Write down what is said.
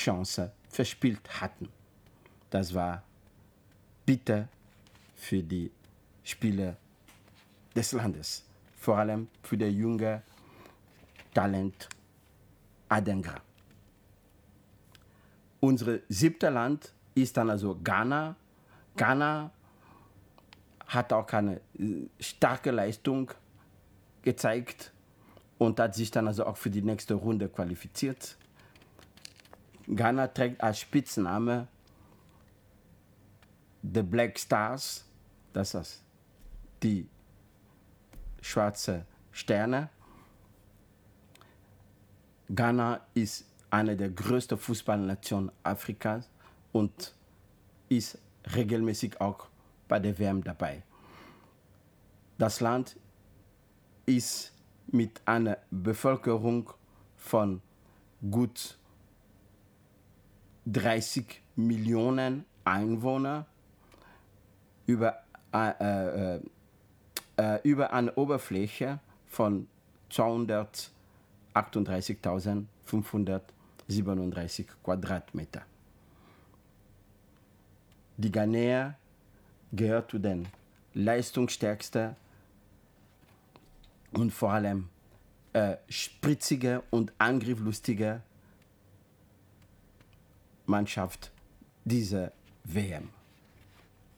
Chance verspielt hatten. Das war bitter für die Spieler des Landes, vor allem für das junge Talent Adengra. Unser 7. Land ist dann also Ghana. Ghana hat auch eine starke Leistung gezeigt und hat sich dann also auch für die nächste Runde qualifiziert. Ghana trägt als Spitzname The Black Stars, das ist die schwarze Sterne. Ghana ist eine der größten Fußballnationen Afrikas und ist regelmäßig auch bei der WM dabei. Das Land ist mit einer Bevölkerung von gut 30 Millionen Einwohnern über eine Oberfläche von 238.537 Quadratmeter. Die Ghanäer gehört zu den leistungsstärksten und vor allem spritzige und angriffslustige Mannschaft dieser WM.